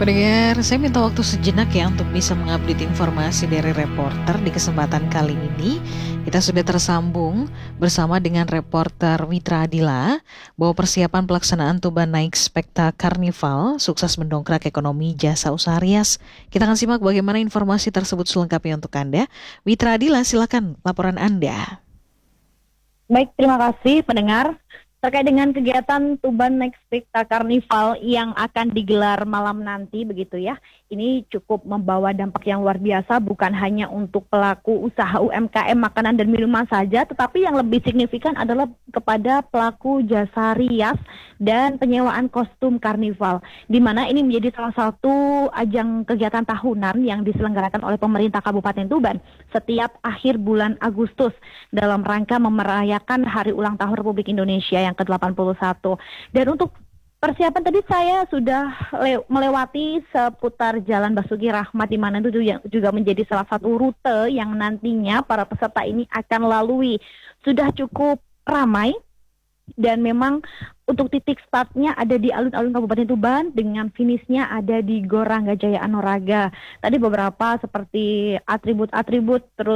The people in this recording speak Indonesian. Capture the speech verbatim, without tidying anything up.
Pendengar, saya minta waktu sejenak ya untuk bisa mengupdate informasi dari reporter di kesempatan kali ini. Kita sudah tersambung bersama dengan reporter Mitra Adila bahwa persiapan pelaksanaan Tuban Naik Spekta Karnival sukses mendongkrak ekonomi jasa usaha rias. Kita akan simak bagaimana informasi tersebut selengkapnya untuk Anda. Mitra Adila, silakan laporan Anda. Baik, terima kasih pendengar. Terkait dengan kegiatan Tuban Naik Spekta Karnival yang akan digelar malam nanti begitu ya. Ini cukup membawa dampak yang luar biasa bukan hanya untuk pelaku usaha U M K M makanan dan minuman saja, tetapi yang lebih signifikan adalah kepada pelaku jasa rias dan penyewaan kostum karnival. Di mana ini menjadi salah satu ajang kegiatan tahunan yang diselenggarakan oleh pemerintah Kabupaten Tuban setiap akhir bulan Agustus dalam rangka memerayakan Hari Ulang Tahun Republik Indonesia yang ke delapan puluh satu. Dan untuk persiapan tadi saya sudah le- melewati seputar Jalan Basuki Rahmat di mana itu juga menjadi salah satu rute yang nantinya para peserta ini akan lalui. Sudah cukup ramai dan memang untuk titik startnya ada di alun-alun Kabupaten Tuban dengan finishnya ada di Gor Ranggajaya Anoraga. Tadi beberapa seperti atribut-atribut terus